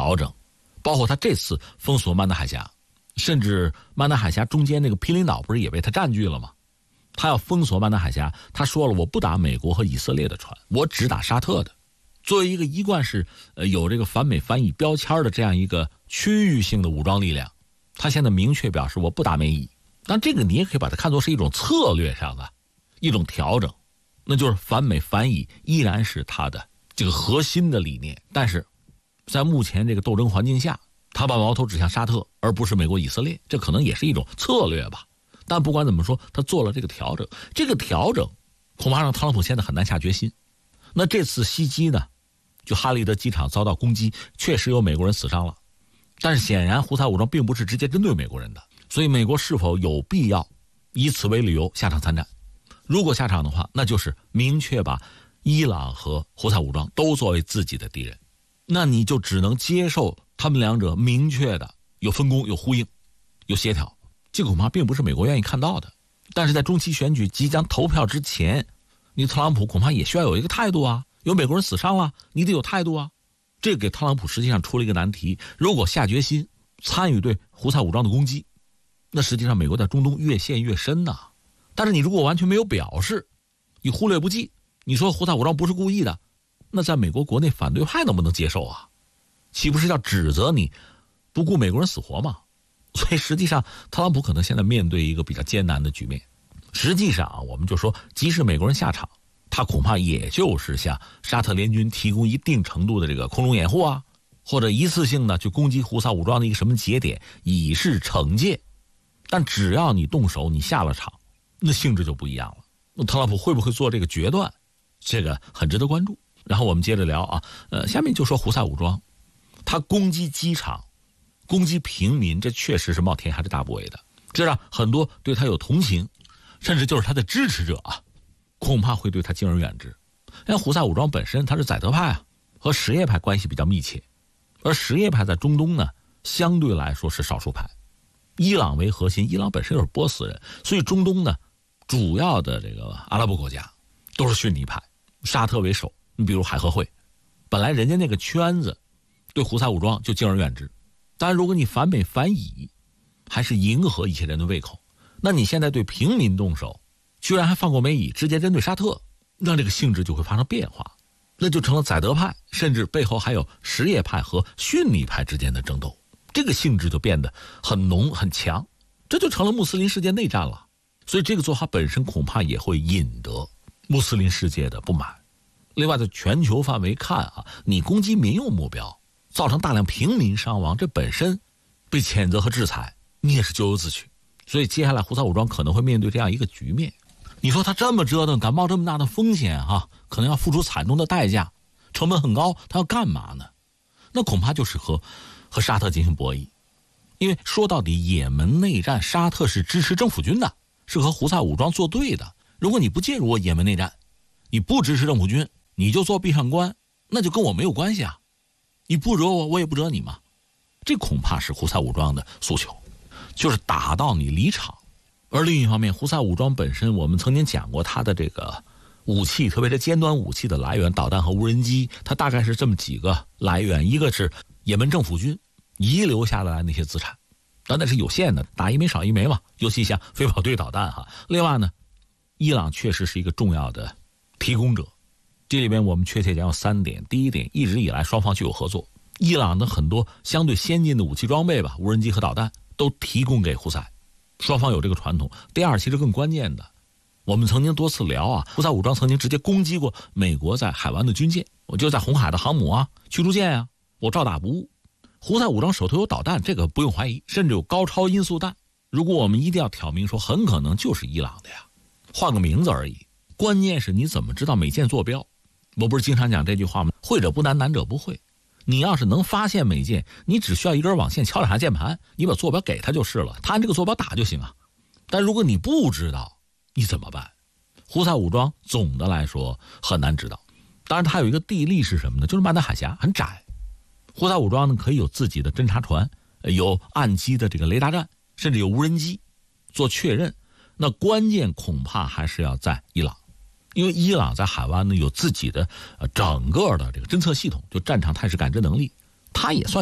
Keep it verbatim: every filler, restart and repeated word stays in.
调整，包括他这次封锁曼德海峡，甚至曼德海峡中间那个毗邻岛不是也被他占据了吗？他要封锁曼德海峡，他说了我不打美国和以色列的船，我只打沙特的。作为一个一贯是呃有这个反美反以标签的这样一个区域性的武装力量，他现在明确表示我不打美以。但这个你也可以把它看作是一种策略上的一种调整，那就是反美反以依然是他的这个核心的理念，但是在目前这个斗争环境下，他把矛头指向沙特而不是美国以色列，这可能也是一种策略吧。但不管怎么说，他做了这个调整，这个调整恐怕让特朗普现在很难下决心。那这次袭击呢，就哈利德机场遭到攻击，确实有美国人死伤了，但是显然胡塞武装并不是直接针对美国人的，所以美国是否有必要以此为理由下场参战？如果下场的话，那就是明确把伊朗和胡塞武装都作为自己的敌人，那你就只能接受他们两者明确的有分工、有呼应、有协调。这恐怕并不是美国愿意看到的。但是在中期选举即将投票之前，你特朗普恐怕也需要有一个态度啊，有美国人死伤了，你得有态度啊。这给特朗普实际上出了一个难题，如果下决心参与对胡塞武装的攻击，那实际上美国在中东越陷越深呐、啊。但是你如果完全没有表示，你忽略不计，你说胡塞武装不是故意的，那在美国国内反对派能不能接受啊？岂不是要指责你不顾美国人死活吗？所以实际上特朗普可能现在面对一个比较艰难的局面。实际上啊，我们就说即使美国人下场，他恐怕也就是向沙特联军提供一定程度的这个空中掩护啊，或者一次性的去攻击胡塞武装的一个什么节点，以示惩戒。但只要你动手，你下了场，那性质就不一样了。那特朗普会不会做这个决断，这个很值得关注。然后我们接着聊啊，呃，下面就说胡塞武装，他攻击机场、攻击平民，这确实是冒天下之大不韪的，这让很多对他有同情，甚至就是他的支持者啊，恐怕会对他敬而远之。因为胡塞武装本身他是宰德派啊，和什叶派关系比较密切，而什叶派在中东呢，相对来说是少数派。伊朗为核心，伊朗本身又是波斯人，所以中东呢，主要的这个阿拉伯国家都是逊尼派，沙特为首。你比如海合会，本来人家那个圈子对胡塞武装就敬而远之，但如果你反美反以，还是迎合一些人的胃口，那你现在对平民动手，居然还放过美以，直接针对沙特，那这个性质就会发生变化，那就成了宰德派，甚至背后还有什叶派和逊尼派之间的争斗，这个性质就变得很浓很强，这就成了穆斯林世界内战了。所以这个做法本身恐怕也会引得穆斯林世界的不满。另外在全球范围看啊，你攻击民用目标，造成大量平民伤亡，这本身被谴责和制裁，你也是咎由自取。所以接下来胡塞武装可能会面对这样一个局面。你说他这么折腾，敢冒这么大的风险啊，可能要付出惨重的代价，成本很高，他要干嘛呢？那恐怕就是和和沙特进行博弈。因为说到底，也门内战，沙特是支持政府军的，是和胡塞武装作对的。如果你不介入我也门内战，你不支持政府军，你就做闭上关，那就跟我没有关系啊。你不惹我，我也不惹你嘛。这恐怕是胡塞武装的诉求，就是打到你离场。而另一方面，胡塞武装本身，我们曾经讲过它的这个武器，特别是尖端武器的来源，导弹和无人机，它大概是这么几个来源。一个是也门政府军遗留下来那些资产，但那是有限的，打一枚少一枚嘛，尤其像飞跑队导弹哈。另外呢，伊朗确实是一个重要的提供者，这里边我们确切讲有三点。第一点，一直以来双方具有合作，伊朗的很多相对先进的武器装备吧，无人机和导弹都提供给胡塞，双方有这个传统。第二，其实更关键的，我们曾经多次聊啊，胡塞武装曾经直接攻击过美国在海湾的军舰，我就在红海的航母啊、驱逐舰啊，我照打不误。胡塞武装手头有导弹，这个不用怀疑，甚至有高超音速弹。如果我们一定要挑明说，很可能就是伊朗的呀，换个名字而已。关键是你怎么知道美舰坐标？我不是经常讲这句话吗？会者不难，难者不会。你要是能发现美舰，你只需要一根网线敲两下键盘，你把坐标给他就是了，他按这个坐标打就行啊。但如果你不知道，你怎么办？胡塞武装总的来说很难知道。当然它有一个地利是什么呢？就是曼德海峡很窄，胡塞武装呢可以有自己的侦察船，有岸基的这个雷达站，甚至有无人机做确认。那关键恐怕还是要在伊朗，因为伊朗在海湾呢有自己的呃整个的这个侦测系统，就战场态势感知能力，它也算